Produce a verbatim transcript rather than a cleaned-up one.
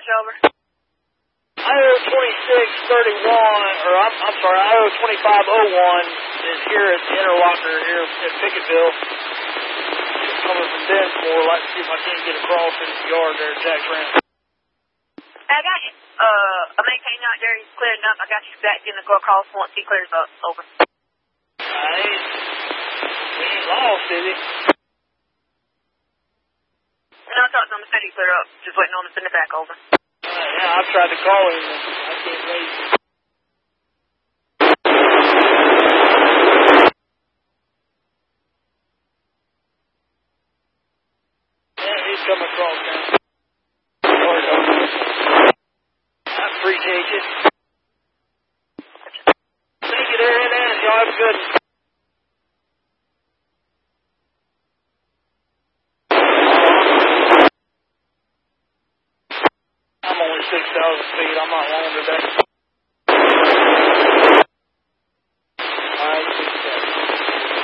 dispatch, over. I O twenty-six thirty-one, or I'm, I'm sorry, I O twenty-five oh one is here at the interlocker here at Picketville. Coming from Densmore, like to see if I can't get across into the yard there at Jack's Ranch. I got you. Uh, I maintain out there, he's clearing up. I got you back in the go across once he clears up, over. I ain't, we ain't lost, is he? No, I talked to him, said he cleared up. Just waiting on him to send it back, over. Uh, yeah, I've tried to call him, and I can't raise him. Yeah, he's coming across now. Sorry, dog. I appreciate you. Thank you there, and Ann. Y'all have a good one. I'm only six thousand feet. I'm not long today.